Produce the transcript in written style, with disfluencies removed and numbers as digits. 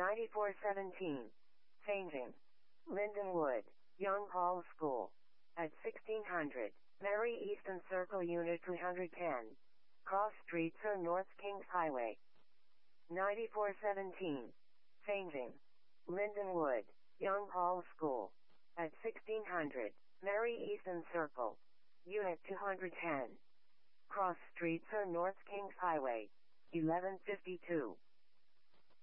9417. Changing. Lindenwood, Young Hall School. At 1600. Mary Easton Circle Unit 210. Cross Street Sir North Kings Highway. 9417. Changing. Lindenwood, Young Hall School. At 1600. Mary Easton Circle. Unit 210. Cross Street Sir North Kings Highway. 1152.